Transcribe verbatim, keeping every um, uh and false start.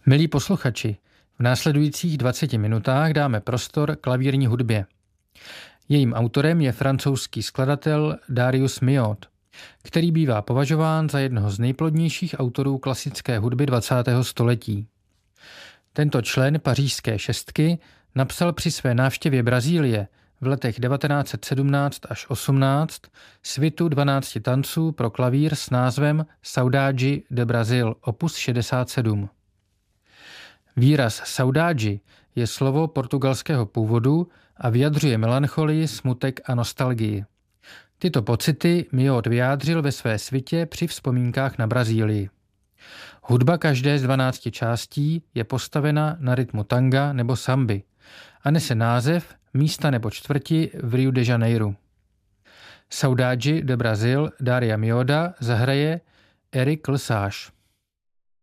Milí posluchači, v následujících dvaceti minutách dáme prostor klavírní hudbě. Jejím autorem je francouzský skladatel Darius Milhaud, který bývá považován za jednoho z nejplodnějších autorů klasické hudby dvacátého století. Tento člen pařížské šestky napsal při své návštěvě Brazílie v letech devatenáct set sedmnáct až osmnáct svitu dvanácti tanců pro klavír s názvem Saudade de Brasil opus šedesát sedm. Výraz saudade je slovo portugalského původu a vyjadřuje melancholii, smutek a nostalgii. Tyto pocity Milhaud vyjádřil ve své svitě při vzpomínkách na Brazílii. Hudba každé z dvanácti částí je postavena na rytmu tanga nebo samby a nese název místa nebo čtvrti v Rio de Janeiro. Saudade de Brasil Daria Milhauda zahraje Eric Lesage.